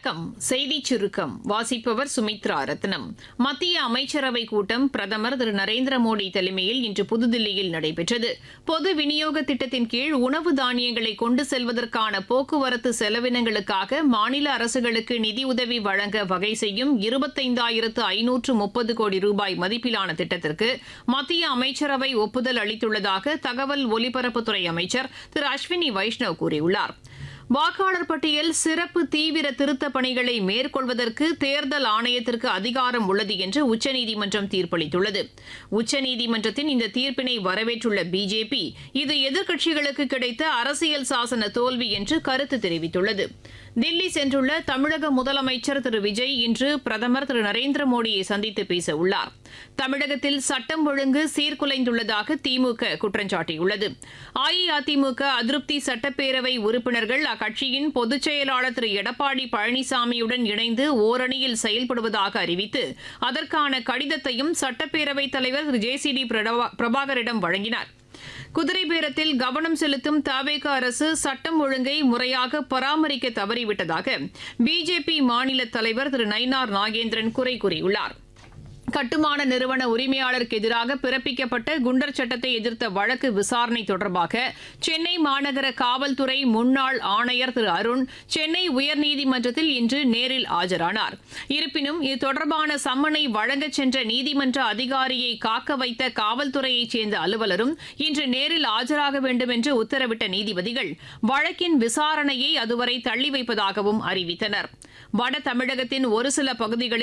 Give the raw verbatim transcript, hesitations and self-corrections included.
வணக்கம். செய்திச் சுருக்கம் வாசிப்பவர் சுமித்ரா ரத்னம். மத்திய அமைச்சரவை கூட்டம் பிரதமர் திரு நரேந்திர மோடி தலைமையில் இன்று புதுதில்லியில் நடைபெற்றது. பொது விநியோக திட்டத்தின் கீழ் உணவு தானியங்களை கொண்டு செல்வதற்கான போக்குவரத்து செலவினங்களுக்காக மாநில அரசுகளுக்கு நிதியுதவி வழங்க வகை செய்யும் இருபத்தைந்தாயிரத்து ஐநூற்று முப்பது கோடி ரூபாய் மதிப்பிலான திட்டத்திற்கு மத்திய அமைச்சரவை ஒப்புதல் அளித்துள்ளதாக தகவல் ஒலிபரப்புத்துறை அமைச்சர் திரு அஸ்வினி வைஷ்ணவ் கூறியுள்ளார். வாக்காளர் பட்டியல் சிறப்பு தீவிர திருத்தப் பணிகளை மேற்கொள்வதற்கு தேர்தல் ஆணையத்திற்கு அதிகாரம் உள்ளது என்று உச்சநீதிமன்றம் தீர்ப்பளித்துள்ளது. உச்சநீதிமன்றத்தின் இந்த தீர்ப்பினை வரவேற்றுள்ள பிஜேபி இது எதிர்க்கட்சிகளுக்கு கிடைத்த அரசியல் சாசன தோல்வி என்று கருத்து தெரிவித்துள்ளது. தில்லி சென்றுள்ள தமிழக முதலமைச்சர் திரு விஜய் இன்று பிரதமர் திரு நரேந்திர மோடியை சந்தித்து பேச உள்ளார். தமிழகத்தில் சட்டம் ஒழுங்கு சீர்குலைந்துள்ளதாக திமுக குற்றம் சாட்டியுள்ளது. அஇஅதிமுக அதிருப்தி சட்டப்பேரவை உறுப்பினர்கள் அக்கட்சியின் பொதுச் செயலாளர் திரு எடப்பாடி பழனிசாமியுடன் இணைந்து ஓரணியில் செயல்படுவதாக அறிவித்து அதற்கான கடிதத்தையும் சட்டப்பேரவைத் தலைவர் திரு ஜே சி டி பிரபாகரிடம் வழங்கினார். குதிரை பேரத்தில் கவனம் செலுத்தும் தவேக அரசு சட்டம் ஒழுங்கை முறையாக பராமரிக்க தவறிவிட்டதாக பிஜேபி மாநில தலைவர் திரு நயினார் நாகேந்திரன் குறை கூறியுள்ளார். கட்டுமான நிறுவன உரிமையாளருக்கு எதிராக பிறப்பிக்கப்பட்ட குண்டர் சட்டத்தை எதிர்த்த வழக்கு விசாரணை தொடர்பாக சென்னை மாநகர காவல்துறை முன்னாள் ஆணையர் திரு அருண் சென்னை உயர்நீதிமன்றத்தில் இன்று நேரில் ஆஜரானார். இருப்பினும் இது தொடர்பான சம்மனை வழங்கச் சென்ற நீதிமன்ற அதிகாரியை காக்க வைத்த காவல்துறையைச் சேர்ந்த அலுவலரும் இன்று நேரில் ஆஜராக வேண்டும் என்று உத்தரவிட்ட நீதிபதிகள் வழக்கின் விசாரணையை அதுவரை தள்ளி வைப்பதாகவும் அறிவித்தனர். வட தமிழகத்தின் ஒரு சில பகுதிகளில்